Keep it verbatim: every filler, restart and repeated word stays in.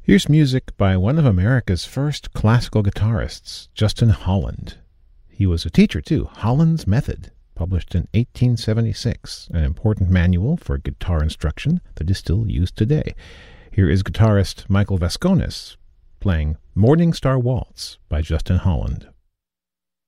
Here's music by one of America's first classical guitarists, Justin Holland. He was a teacher, too. Holland's Method, published in eighteen seventy-six, an important manual for guitar instruction that is still used today. Here is guitarist Michael Vasconis playing Morning Star Waltz by Justin Holland.